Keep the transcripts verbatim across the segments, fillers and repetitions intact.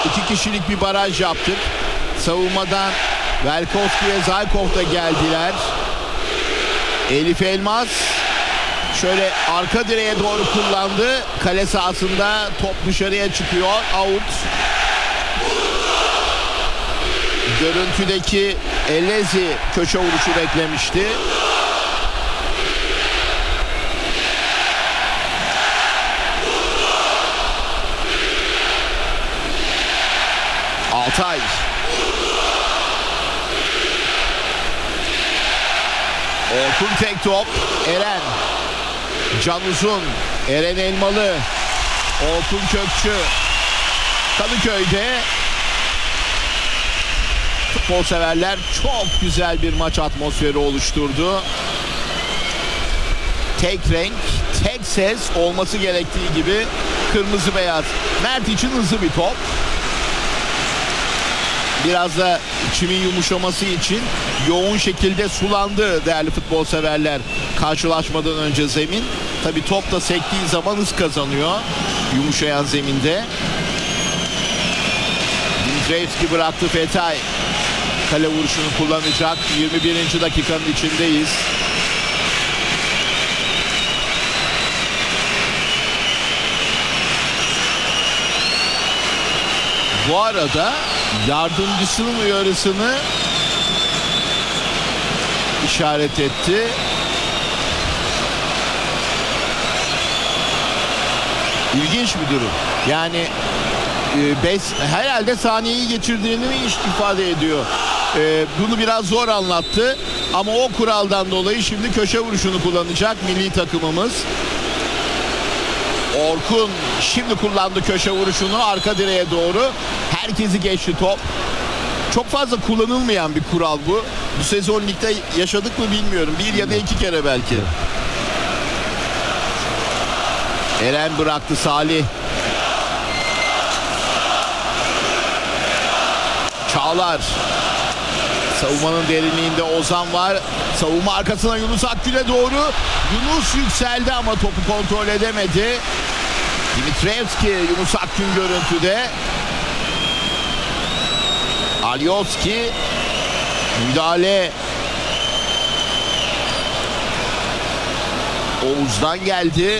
iki kişilik bir baraj yaptık. Savunmadan Velkovski ve Zaykoff da geldiler. Elif Elmas şöyle arka direğe doğru kullandı. Kale sahasında top dışarıya çıkıyor. Out. Görüntüdeki Elezi köşe vuruşu beklemişti. Altay. Orkun tek top. Eren. Can Uzun. Eren Elmalı. Orkun Kökçü. Kadıköy'de futbol severler çok güzel bir maç atmosferi oluşturdu. Tek renk, tek ses olması gerektiği gibi kırmızı beyaz. Mert için hızlı bir top. Biraz da çimin yumuşaması için yoğun şekilde sulandı değerli futbol severler. Karşılaşmadan önce zemin. Tabii top da sektiği zaman hız kazanıyor yumuşayan zeminde. Dimitrevski bıraktı. Fetay kale vuruşunu kullanacak. yirmi birinci dakikanın içindeyiz. Bu arada yardımcısının uyarısını işaret etti. İlginç bir durum. Yani beş, herhalde saniyeyi geçirdiğini mi ifade ediyor. E, bunu biraz zor anlattı. Ama o kuraldan dolayı şimdi köşe vuruşunu kullanacak milli takımımız. Orkun şimdi kullandı köşe vuruşunu arka direğe doğru. Herkesi geçti top. Çok fazla kullanılmayan bir kural bu. Bu sezon ligde yaşadık mı bilmiyorum. Bir ya da iki kere belki. Eren bıraktı. Salih. Çağlar. Savunmanın derinliğinde Ozan var. Savunma arkasına Yunus Akgül'e doğru. Yunus yükseldi ama topu kontrol edemedi. Dimitrevski, Yunus Akgün görüntüde. Alioski. Müdahale. Oğuz'dan geldi.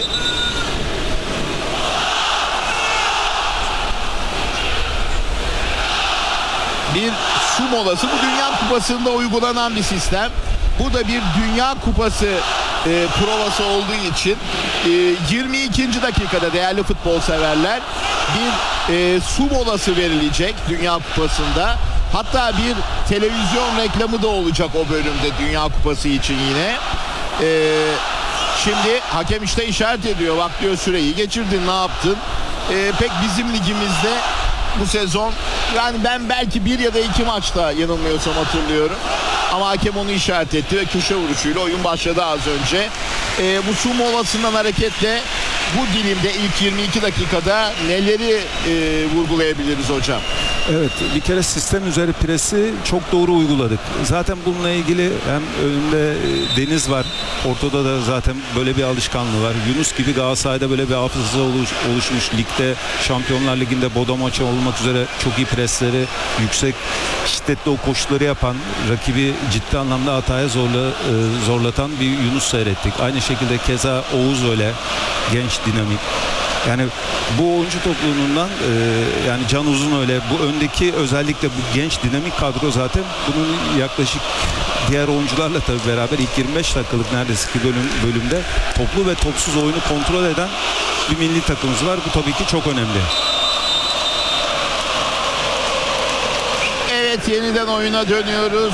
Bir su molası. Bu Dünya Kupası'nda uygulanan bir sistem. Bu da bir Dünya Kupası e, provası olduğu için e, yirmi ikinci dakikada değerli futbol severler bir e, su molası verilecek Dünya Kupası'nda. Hatta bir televizyon reklamı da olacak o bölümde Dünya Kupası için yine. E, şimdi hakem işte işaret ediyor. Bak diyor süreyi geçirdin, ne yaptın? E, pek bizim ligimizde bu sezon yani ben belki bir ya da iki maçta yanılmıyorsam hatırlıyorum. Ama hakem onu işaret etti ve köşe vuruşuyla oyun başladı az önce. E, bu su molasından hareketle bu dilimde ilk yirmi iki dakikada neleri e, vurgulayabiliriz hocam? Evet, bir kere sistem üzeri presi çok doğru uyguladık. Zaten bununla ilgili hem önünde Deniz var. Ortada da zaten böyle bir alışkanlığı var. Yunus gibi Galatasaray'da böyle bir hafızası oluş, oluşmuş. Ligde, Şampiyonlar Ligi'nde Bodo maçı olmak üzere çok iyi presleri, yüksek şiddetli o koşuları yapan, rakibi ciddi anlamda hataya zorla, zorlatan bir Yunus seyrettik. Aynı şekilde keza Oğuz öyle genç, dinamik. Yani bu oyuncu topluluğundan e, yani Can Uzun öyle, bu öndeki özellikle bu genç dinamik kadro zaten bunun yaklaşık diğer oyuncularla tabii beraber ilk yirmi beş dakikalık neredeyse ki bölüm, bölümde toplu ve topsuz oyunu kontrol eden bir milli takımımız var. Bu tabii ki çok önemli. Evet, yeniden oyuna dönüyoruz.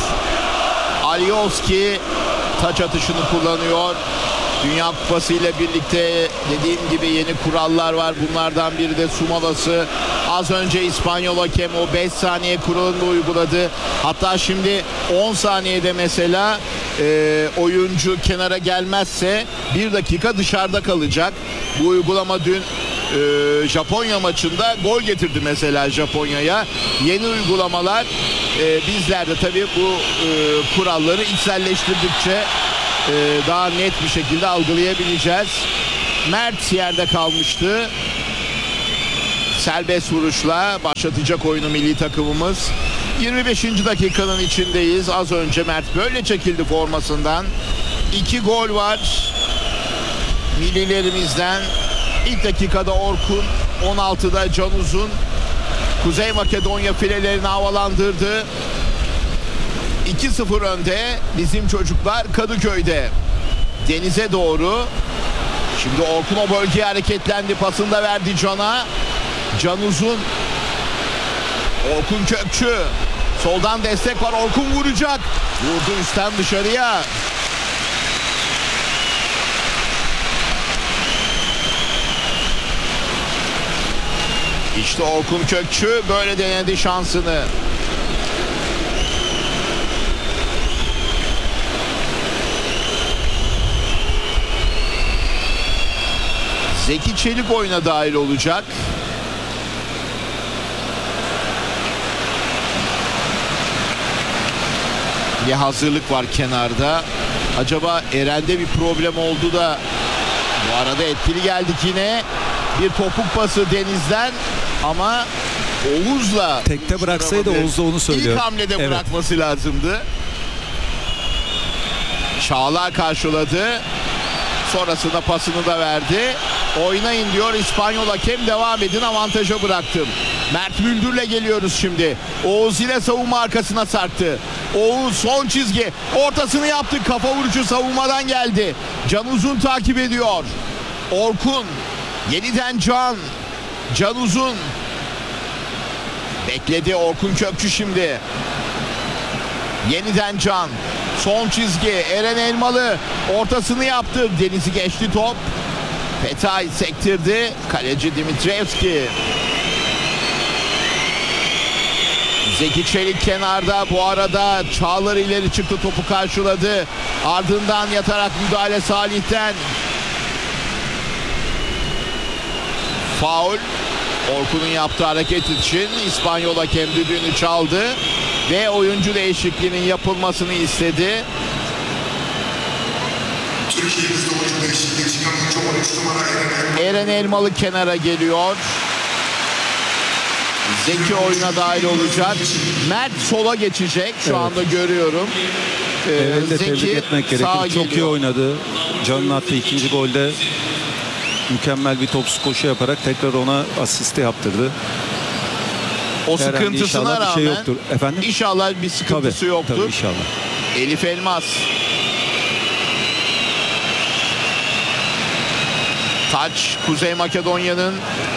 Alioski taç atışını kullanıyor. Dünya Kupası ile birlikte dediğim gibi yeni kurallar var. Bunlardan biri de su molası. Az önce İspanyol hakem o beş saniye kuralını uyguladı. Hatta şimdi on saniyede mesela e, oyuncu kenara gelmezse bir dakika dışarıda kalacak. Bu uygulama dün e, Japonya maçında gol getirdi mesela Japonya'ya. Yeni uygulamalar e, bizler de tabii bu e, kuralları içselleştirdikçe Ee, daha net bir şekilde algılayabileceğiz. Mert yerde kalmıştı. serbest vuruşla başlatacak oyunu milli takımımız. yirmi beşinci dakikanın içindeyiz. Az önce Mert böyle çekildi formasından. İki gol var millilerimizden. İlk dakikada Orkun, on altıda Can Uzun Kuzey Makedonya filelerini havalandırdı. iki sıfır önde bizim çocuklar Kadıköy'de. Denize doğru. Şimdi Orkun o bölgeye hareketlendi. Pasını da verdi Can'a. Can Uzun. Orkun Kökçü. Soldan destek var. Orkun vuracak. Vurdu üstten dışarıya. İşte Orkun Kökçü böyle denedi şansını. Zeki Çelik oyuna dahil olacak. Bir hazırlık var kenarda. Acaba Eren'de bir problem oldu da bu arada etkili geldik yine. Bir topuk pası Deniz'den ama Oğuz'la tekte bıraksaydı Oğuz da onu söylüyor. İlk hamlede evet. bırakması lazımdı. Çağlar karşıladı. Sonrasında pasını da verdi. Oynayın diyor İspanyol hakem, devam edin, avantaja bıraktım. Mert Müldür'le geliyoruz şimdi. Oğuz yine savunma arkasına sarktı. Oğuz son çizgi. Ortasını yaptı. Kafa vurucu savunmadan geldi. Can Uzun takip ediyor. Orkun. Yeniden Can. Can Uzun. Bekledi Orkun Kökçü şimdi. Yeniden Can. Son çizgi. Eren Elmalı ortasını yaptı. Deniz'i geçti top. Fetay sektirdi. Kaleci Dimitrievski. Zeki Çelik kenarda. Bu arada Çağlar ileri çıktı. Topu karşıladı. Ardından yatarak müdahale Salih'ten. Faul. Orkun'un yaptığı hareket için İspanyol hakem düdüğünü çaldı ve oyuncu değişikliğinin yapılmasını istedi. Eren Elmalı kenara geliyor. Zeki oyuna dahil olacak. Mert sola geçecek. Şu evet. anda görüyorum. Ee, Eren'i de tebrik etmek gerekir. Çok geliyor. iyi oynadı. Can'ın attığı ikinci golde mükemmel bir topsuz koşu yaparak tekrar ona asisti yaptırdı. O sıkıntısına rağmen bir şey yoktur. Efendim? İnşallah bir sıkıntısı tabii, yoktur. Tabii inşallah. Elif Elmas. Taç Kuzey Makedonya'nın.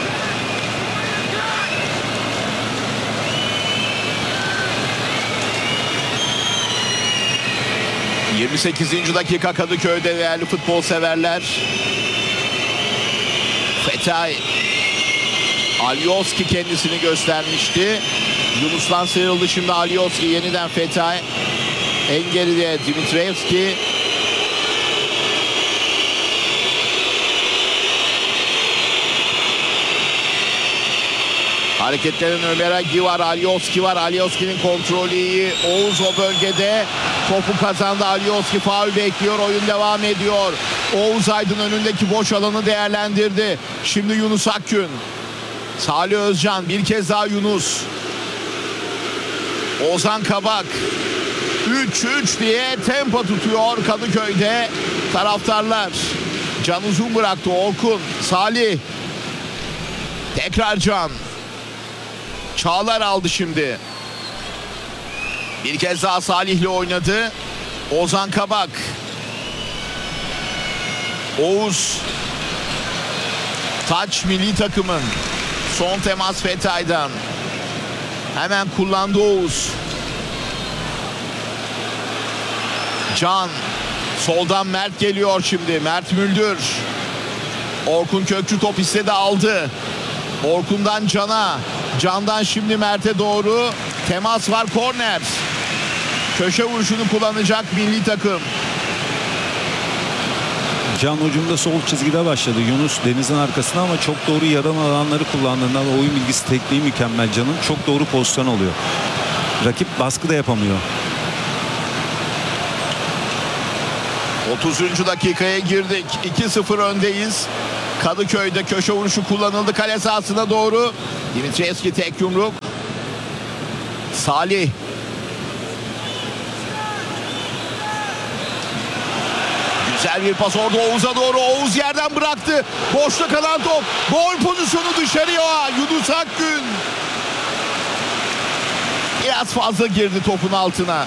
yirmi sekizinci dakika Kadıköy'de değerli futbol severler. Fetay. Alioski kendisini göstermişti. Yunus'tan sıyrıldı şimdi Alioski, yeniden Fetay. En geride Dimitrievski. Hareketlenen Ömer Agi var, Alioski var. Alioski'nin kontrolü iyi. Oğuz o bölgede. Topu kazandı. Alioski faul bekliyor. Oyun devam ediyor. Oğuz Aydın önündeki boş alanı değerlendirdi. Şimdi Yunus Akgün. Salih Özcan, bir kez daha Yunus. Ozan Kabak. üç üç diye tempo tutuyor Kadıköy'de taraftarlar. Can Uzun bıraktı. Orkun, Salih. Tekrar Can. Çağlar aldı şimdi. Bir kez daha Salih'le oynadı. Ozan Kabak. Oğuz. Taç milli takımın. Son temas Fetay'dan. Hemen kullandı Oğuz. Can. Soldan Mert geliyor şimdi. Mert Müldür. Orkun Kökçü top istedi, aldı. Orkun'dan Can'a. Can'dan şimdi Mert'e doğru. Temas var, korner. Köşe vuruşunu kullanacak milli takım. Can hücumda sol çizgide başladı. Yunus Deniz'in arkasına ama çok doğru yarım alanları kullandığından oyun bilgisi, tekniği mükemmel Can'ın. Çok doğru pozisyon oluyor. Rakip baskı da yapamıyor. otuzuncu dakikaya girdik. iki sıfır öndeyiz. Kadıköy'de köşe vuruşu kullanıldı kale sahasına doğru. Dimitrievski tek yumruk. Salih. Güzel bir pas orada Oğuz'a doğru. Oğuz yerden bıraktı. Boşta kalan top. Gol pozisyonu dışarıya. Yunus Akgün. Biraz fazla girdi topun altına.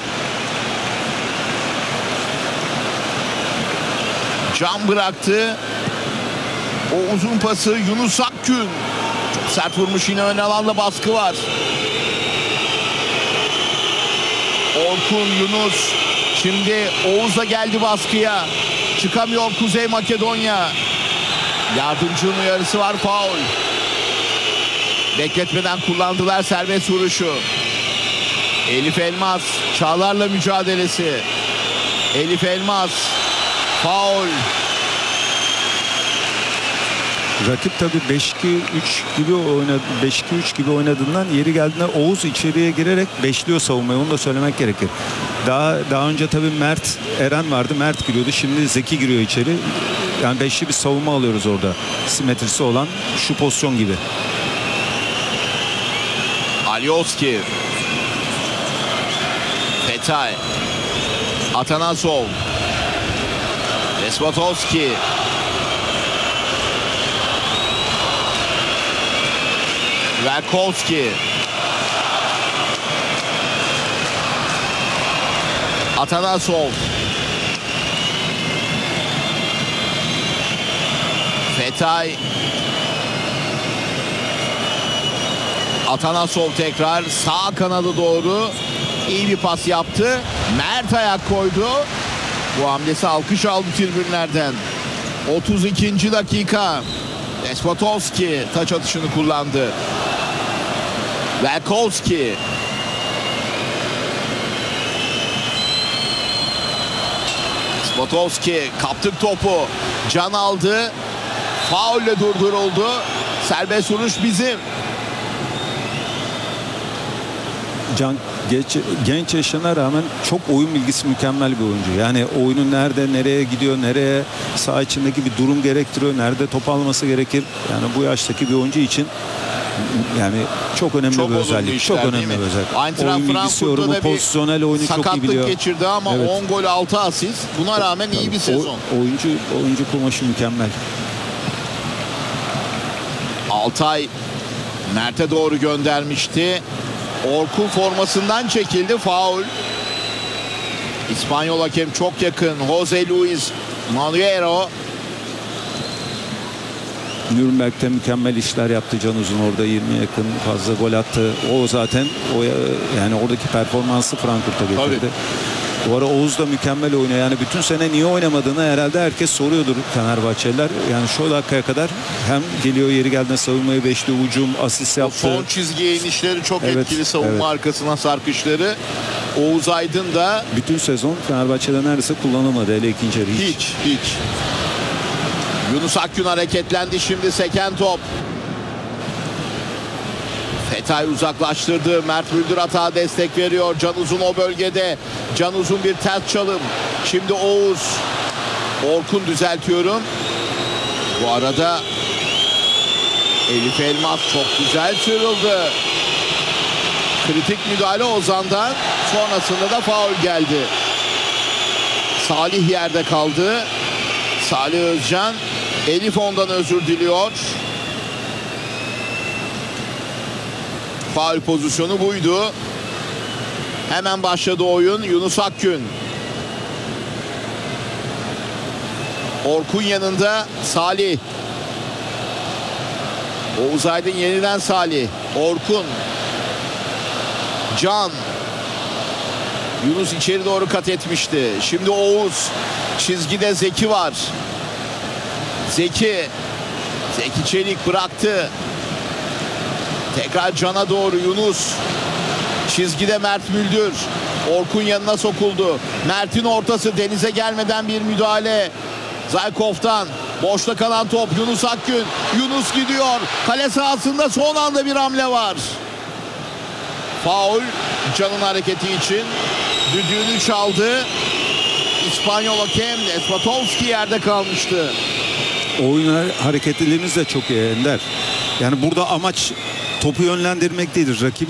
Can bıraktı. O uzun pası Yunus Akgün. Çok sert vurmuş, yine ön alanda baskı var. Orkun, Yunus. Şimdi Oğuz da geldi baskıya. Çıkamıyor Kuzey Makedonya. Yardımcının uyarısı var, faul. Bekletmeden kullandılar serbest vuruşu. Elif Elmas Çağlar'la mücadelesi. Elif Elmas faul. Rakip tabii beş iki üç gibi oynadı. beş iki üç gibi oynadığından yeri geldiğinde Oğuz içeriye girerek beşliyor savunmayı. Onu da söylemek gerekir. Daha daha önce tabii Mert Eren vardı. Mert giriyordu. Şimdi Zeki giriyor içeri. Yani beşli bir savunma alıyoruz orada. Simetrisi olan şu pozisyon gibi. Alioski. Petay. Atanasov. Despotovski. Velkovski. Atanasov. Petay. Atanasov tekrar sağ kanadı doğru iyi bir pas yaptı. Mert ayak koydu. Bu hamlesi alkış aldı tribünlerden. otuz ikinci dakika. Despotovski taç atışını kullandı. Velkovski. Despotovski kaptık topu. Can aldı. Faulle durduruldu. Serbest vuruş bizim. Can genç, genç yaşına rağmen çok oyun bilgisi mükemmel bir oyuncu. Yani oyunun nerede, nereye gidiyor, nereye saha içindeki bir durum gerektiriyor, nerede top alması gerekir. Yani bu yaştaki bir oyuncu için yani çok önemli çok bir özellik. Işler, çok önemli bir özellik. Eintracht Oyun bilgisi, yorumu, pozisyonel oyunu çok iyi biliyor. Sakatlık geçirdi ama evet. on gol altı asist. Buna rağmen Tabii, iyi bir sezon. O, oyuncu oyuncu kumaşı mükemmel. Altay Mert'e doğru göndermişti. Orkun formasından çekildi, faul. İspanyol hakem çok yakın. Jose Luis Manuero. Nürnberg'de mükemmel işler yaptı Can Uzun, orada yirmiye yakın fazla gol attı. O zaten o yani oradaki performansı Frankfurt'a getirdi. Tabii. Bu ara Oğuz da mükemmel oynuyor. Yani bütün sene niye oynamadığını herhalde herkes soruyordur Fenerbahçeliler. Yani şu dakikaya kadar hem geliyor yeri geldiğinde savunmayı beşli, hücum, asist yaptı. O son çizgiye inişleri çok evet, etkili, savunma evet. arkasına sarkışları. Oğuz Aydın da bütün sezon Fenerbahçe'de neredeyse kullanılmadı. Hele ikinci yarı hiç. Hiç, hiç. Yunus Akgün hareketlendi, şimdi seken top. Petay uzaklaştırdı. Mert Müldür atağa destek veriyor. Can Uzun o bölgede. Can Uzun bir ters çalım. Şimdi Oğuz. Orkun düzeltiyorum. Bu arada Elif Elmas çok güzel sıyrıldı. Kritik müdahale Ozan'dan. Sonrasında da faul geldi. Salih yerde kaldı. Salih Özcan. Elif ondan özür diliyor. Faul pozisyonu buydu. Hemen başladı oyun. Yunus Akgün. Orkun yanında Salih. Oğuz Aydın yeniden Salih. Orkun. Can. Yunus içeri doğru kat etmişti. Şimdi Oğuz. Çizgide Zeki var. Zeki. Zeki Çelik bıraktı. Tekrar Can'a doğru Yunus. Çizgide Mert Müldür. Orkun yanına sokuldu. Mert'in ortası, denize gelmeden bir müdahale. Zaykov'tan boşta kalan top Yunus Akgün. Yunus gidiyor. Kale sahasında son anda bir hamle var. Faul Can'ın hareketi için. Düdüğünü çaldı. İspanyol hakem Despotovski yerde kalmıştı. oyun hareketliliğimiz de çok iyi Ender. Yani burada amaç topu yönlendirmek değildir. Rakibi